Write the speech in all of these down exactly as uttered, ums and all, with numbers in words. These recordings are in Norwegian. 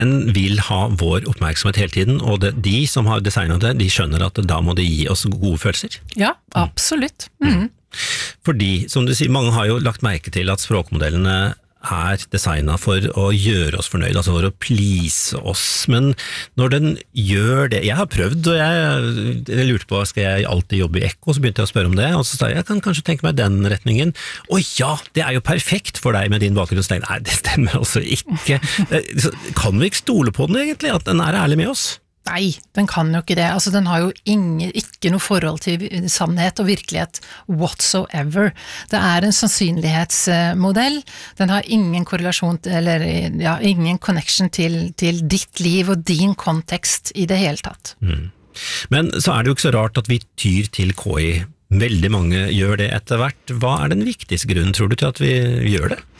en vil ha vår oppmerksomhet hele tiden, og det, de som har designet det, de skjønner at da må de gi oss gode følelser. Ja, absolutt. Mm. Fordi, som du sier, mange har jo lagt merke til at språkmodellene er designet for å gjøre oss fornøyd, altså for å please oss, men når den gjør det, jeg har prøvd, og jeg, jeg lurte på, skal jeg alltid jobbe i Ekko, så begynte jeg å spørre om det, og så sa jeg, jeg kan kanskje tenke meg den retningen, og ja, det er jo perfekt for deg med din bakgrunn, så tenkte jeg, nei, det stemmer altså ikke, kan vi ikke stole på den egentlig, at den er ærlig med oss? Nei, den kan jo ikke det. Altså, den har jo ingen, ikke noe forhold til sannhet og virkelighet whatsoever. Det er en sannsynlighetsmodell. Den har ingen korrelasjon, eller ja, ingen connection til, til ditt liv og din kontekst i det hele tatt. Mm. Men så er det jo ikke så rart at vi tyr til K I. Veldig mange gjør det etter hvert. Hva er den viktigste grunnen, tror du, til at vi gjør det?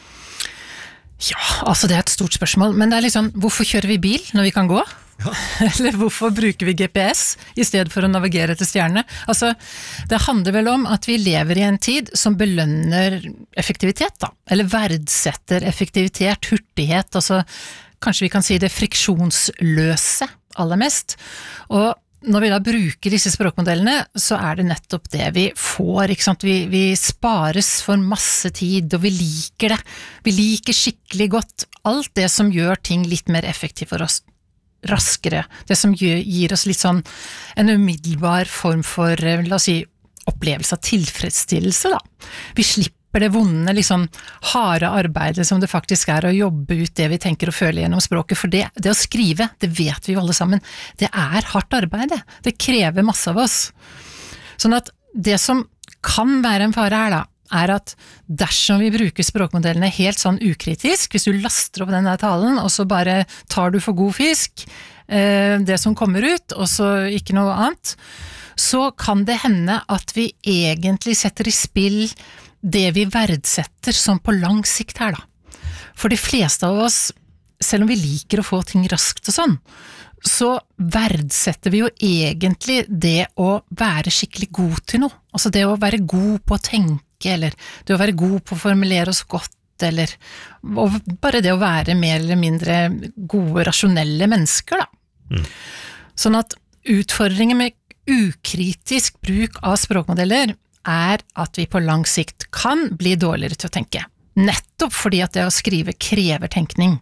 Ja, altså det er et stort spørsmål, men det er liksom, hvorfor kjører vi bil når vi kan gå? Ja. Eller hvorfor bruker vi G P S i stedet for å navigere til stjernene? Altså, det handler vel om at vi lever i en tid som belønner effektivitet da, eller verdsetter effektivitet, hurtighet, altså kanskje vi kan si det friksjonsløse aller mest, og når vi da bruker disse språkmodellene, så er det nettopp det vi får, ikke sant? Vi, vi spares for masse tid, og vi liker det. Vi liker skikkelig godt alt det som gjør ting litt mer effektivt for oss, raskere. Det som gir, gir oss litt sånn en umiddelbar form for, la oss si, opplevelse av tilfredsstillelse da. Vi slipper det vonde, liksom harde arbeidet som det faktisk er å jobbe ut det vi tenker og føler gjennom språket, for det, det å skrive, det vet vi jo alle sammen, det er hardt arbeid, det. Det krever masse av oss. Sånn at det som kan være en fare her da, er at dersom vi bruker språkmodellene helt sånn ukritisk, hvis du laster opp den der talen, og så bare tar du for god fisk, eh, det som kommer ut, og så ikke noe annet, så kan det hende at vi egentlig setter i spill det vi verdsetter som på lang sikt her da. For de fleste av oss, selv om vi liker å få ting raskt og sånn, så verdsetter vi jo egentlig det å være skikkelig god til noe. Altså det å være god på å tenke, eller det å være god på å formulere oss godt, eller bare det å være mer eller mindre gode, rasjonelle mennesker da. Mm. Sånn at utfordringen med ukritisk bruk av språkmodeller er at vi på lang sikt kan bli dårligere til å tenke. Nettopp fordi at det å skrive krever tenkning.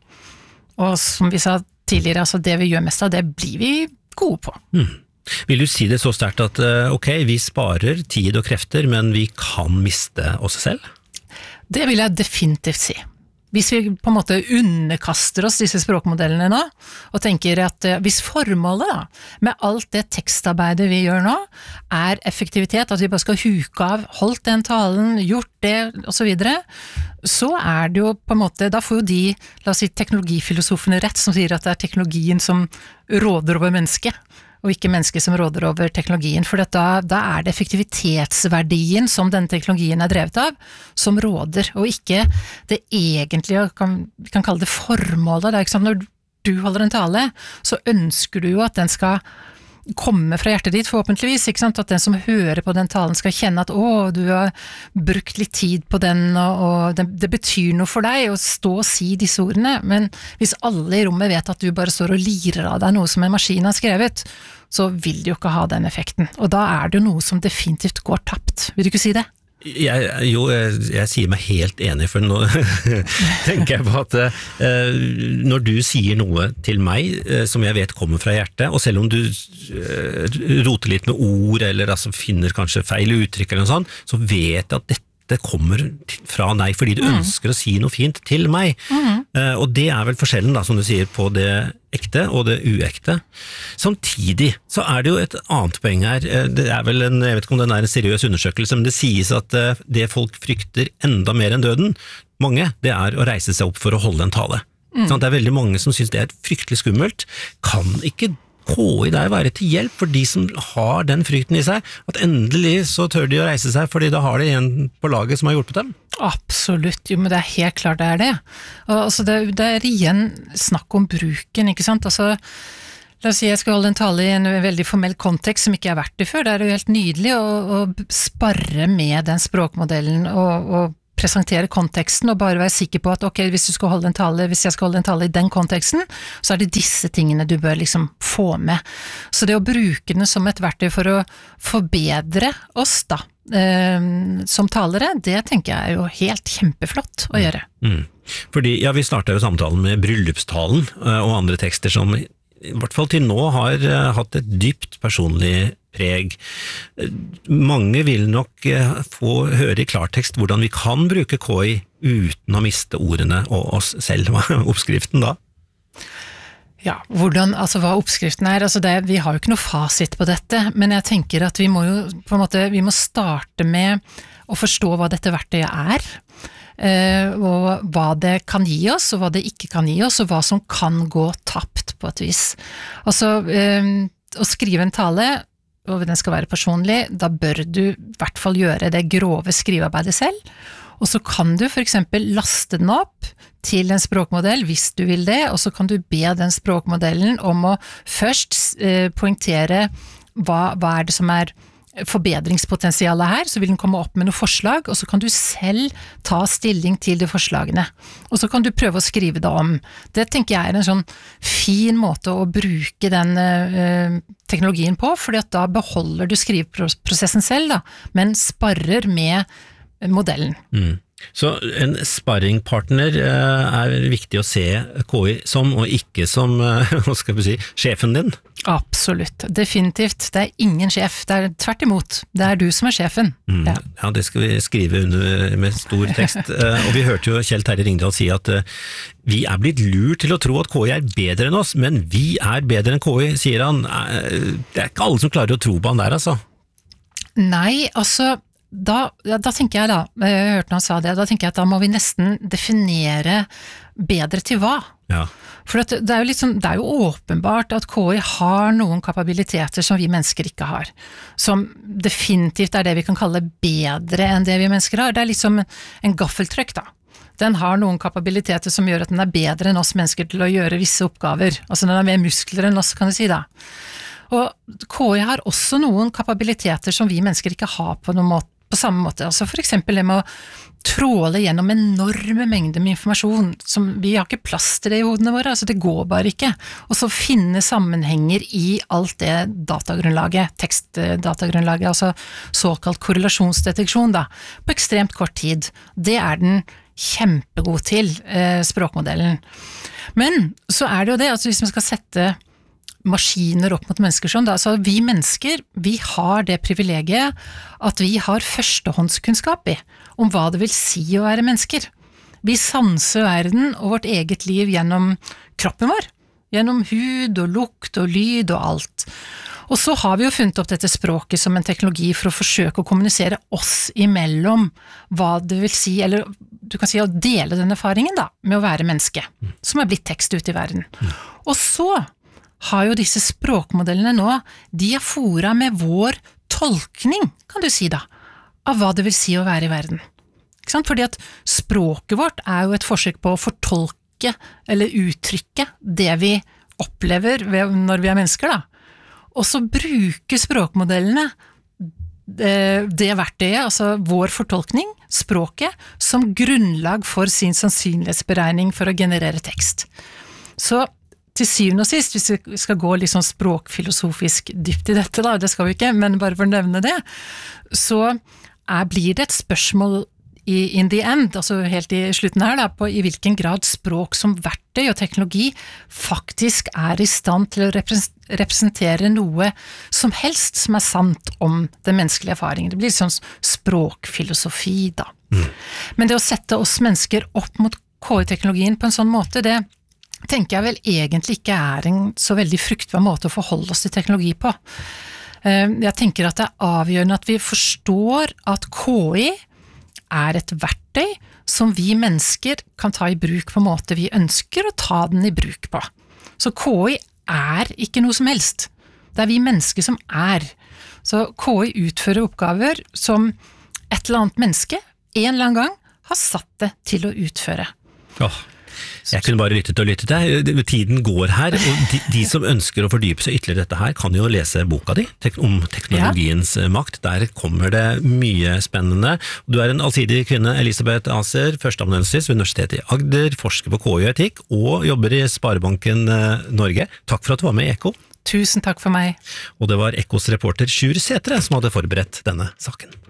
Og som vi sa tidligere, altså det vi gjør mest av, det blir vi gode på. Mm. Vil du si det så sterkt at ok, vi sparer tid og krefter, men vi kan miste oss selv? Det vil jeg definitivt si. Hvis vi på en måte underkaster oss disse språkmodellene nå, og tenker at hvis formålet da, med alt det tekstarbeidet vi gjør nå, er effektivitet, at vi bare skal huke av, holdt den talen, gjort det, og så videre, så er det jo på en måte, da får jo de, la oss si, teknologifilosofene rett, som sier at det er teknologien som råder over mennesket, og ikke mennesket som råder over teknologien, for da, da er det effektivitetsverdien som denne teknologien er drevet av, som råder, og ikke det egentlige, kan, vi kan kalle det formålet, det er ikke sant, når du holder en tale, så ønsker du jo at den skal komme fra hjertet ditt, forhåpentligvis, ikke sant? At den som hører på den talen skal kjenne at å, du har brukt litt tid på den, og, og det, det betyr noe for deg å stå og si disse ordene, men hvis alle i rommet vet at du bare står og lirer av deg noe som en maskin har skrevet, så vil du jo ikke ha den effekten, og da er det jo noe som definitivt går tapt. Vil du ikke si det? Jeg, jo, jeg, jeg sier meg helt enig, for nå tenker jeg på at eh, når du sier noe til meg eh, som jeg vet kommer fra hjertet, og selv om du eh, roter litt med ord, eller altså, finner kanskje feil uttrykk eller noe sånt, så vet jeg at dette det kommer fra deg, fordi du mm. ønsker å si noe fint til meg. Mm. Uh, og det er vel forskjellen, da, som du sier, på det ekte og det uekte. Samtidig så er det jo et annet poeng her. Uh, det er vel en, jeg vet ikke om den er en seriøs undersøkelse, men det sies at uh, det folk frykter enda mer enn døden, mange, det er å reise seg opp for å holde en tale. Mm. Sånn, det er veldig mange som synes det er fryktelig skummelt. Kan ikke K I der være til hjelp for de som har den frykten i seg, at endelig så tør de å reise seg, fordi da har de en på laget som har hjulpet dem? Absolutt, jo, men det er helt klart det er det. Og, altså, det, det er igjen snakk om bruken, ikke sant? Altså, la oss si jeg skal holde en tale i en veldig formell kontekst som ikke jeg har vært i før, det er jo helt nydelig å, å sparre med den språkmodellen og, og presentere konteksten og bare være sikker på at ok, hvis du skal holde en tale, hvis jeg skal holde en tale i den konteksten, så er det disse tingene du bør liksom få med. Så det å bruke den som et verktøy for å forbedre oss da, eh, som talere, det tenker jeg er jo helt kjempeflott å gjøre. Mm. Fordi, ja, vi startet jo samtalen med bryllupstalen og andre tekster som i hvert fall til nå har uh, hatt et dypt personlig preg. Mange vil nok uh, få høre i klartekst hvordan vi kan bruke K I uten å miste ordene og oss selv. Hva er oppskriften da? Ja, hvordan, altså hva oppskriften er, altså det, vi har jo ikke noe fasit på dette, men jeg tenker at vi må jo på en måte, vi må starte med å forstå hva dette verktøyet er, Uh, og hva det kan gi oss, og hva det ikke kan gi oss, og hva som kan gå tapt på et vis. Altså, uh, å skrive en tale, og den skal være personlig, da bør du i hvert fall gjøre det grove skrivearbeidet selv, og så kan du for eksempel laste den opp til en språkmodell, hvis du vil det, og så kan du be den språkmodellen om å først uh, poengtere hva, hva er det som er forbedringspotensialet her, så vil den komme opp med noen forslag, og så kan du selv ta stilling til de forslagene. Og så kan du prøve å skrive det om. Det tenker jeg er en sånn fin måte å bruke den uh, teknologien på, fordi at da beholder du skriveprosessen selv, da, men sparer med modellen. Mm. Så en sparringpartner uh, er viktig å se K I som, og ikke som, uh, hva skal vi si, sjefen din? Absolutt, definitivt. Det er ingen sjef, det er tvert imot. Det er du som er sjefen. Mm. Ja. ja, det skal vi skrive under med stor tekst. uh, og vi hørte jo Kjell Terje Ringdal si at uh, vi er blitt lurt til å tro at K I er bedre enn oss, men vi er bedre enn K I, sier han. Uh, det er ikke alle som klarer å tro på han der, altså. Nei, altså Da, da tenker jeg da, jeg hørte han sa det, da tenker jeg at da må vi nesten definere bedre til hva. Ja. For at det er jo liksom, det er jo åpenbart at K I har noen kapabiliteter som vi mennesker ikke har, som definitivt er det vi kan kalle bedre enn det vi mennesker har. Det er liksom en gaffeltrykk da. Den har noen kapabiliteter som gjør at den er bedre enn oss mennesker til å gjøre visse oppgaver. Altså den har mer muskler enn oss, kan du si da. Og K I har også noen kapabiliteter som vi mennesker ikke har på noen måte, på samme måte, altså for eksempel det med å tråle gjennom enorme mengder med informasjon, som vi har ikke plass til det i hodene våre, altså det går bare ikke, og så finne sammenhenger i alt det datagrunnlaget, tekstdatagrunnlaget, altså såkalt korrelasjonsdeteksjon da, på ekstremt kort tid. Det er den kjempegod til, eh, språkmodellen. Men så er det jo det, altså hvis man skal sette maskiner opp mot mennesker sånn, da, så vi mennesker, vi har det privilegiet at vi har førstehåndskunnskap i om hva det vil si å være mennesker. Vi sanser verden og vårt eget liv gjennom kroppen vår, gjennom hud og lukt og lyd og alt. Og så har vi jo funnet opp dette språket som en teknologi for å forsøke å kommunisere oss imellom hva det vil si, eller du kan si å dele den erfaringen da, med å være menneske, som er blitt tekst ute i verden. Og så har jo disse språkmodellene nå, de er fora med vår tolkning, kan du si da, av hva det vil si å være i verden. Ikke sant? Fordi at språket vårt er jo et forsøk på å fortolke eller uttrykke det vi opplever når vi er mennesker da. Og så bruker språkmodellene det, det verktøyet, altså vår fortolkning, språket, som grunnlag for sin sannsynlighetsberegning for å generere tekst. Så til syvende og sist, hvis vi skal gå litt sånn språkfilosofisk dypt i dette da, det skal vi ikke, men bare for å nevne det, så er, blir det et spørsmål i in the end, altså helt i slutten her da, på i hvilken grad språk som verktøy og teknologi faktisk er i stand til å representere noe som helst som er sant om den menneskelige erfaringen. Det blir sånn språkfilosofi da. Mm. Men det å sette oss mennesker opp mot K I-teknologien på en sånn måte, det tenker jeg vel egentlig ikke er en så veldig fruktbar måte å forholde oss til teknologi på. Jeg tenker at det er avgjørende at vi forstår at K I er et verktøy som vi mennesker kan ta i bruk på en måte vi ønsker å ta den i bruk på. Så K I er ikke noe som helst. Det er vi mennesker som er. Så K I utfører oppgaver som et eller annet menneske en eller annen gang har satt det til å utføre. Åh. Jeg kunne bare lytte til og lytte til. Tiden går her, og de, de som ønsker å fordype seg ytterligere dette her, kan jo lese boka di tek, om teknologiens ja. makt. Der kommer det mye spennende. Du er en allsidig kvinne, Elisabeth Aser, førsteamanuensis ved Universitetet i Agder, forsker på K I og etikk, og jobber i Sparebanken Norge. Takk for at du var med i Ekko. Tusen takk for meg. Og det var Ekkos reporter Sjur Sætre som hadde forberedt denne saken.